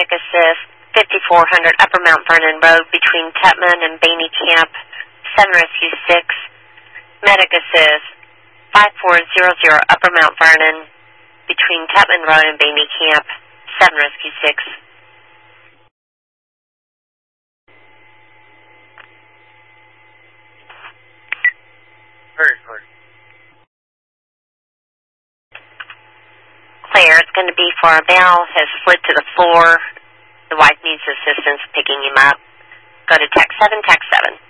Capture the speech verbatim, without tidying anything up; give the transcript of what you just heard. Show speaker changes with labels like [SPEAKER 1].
[SPEAKER 1] Medic Assist, fifty-four hundred Upper Mount Vernon Road between Tupman and Bainey Camp, seven Rescue six. Medic Assist, five four zero zero Upper Mount Vernon between Tupman Road and Bainey Camp, seven Rescue six.
[SPEAKER 2] Very clear.
[SPEAKER 1] Clear. It's going to be for a male has slid to the floor. The wife needs assistance picking him up. Go to Tech seven, Tech seven.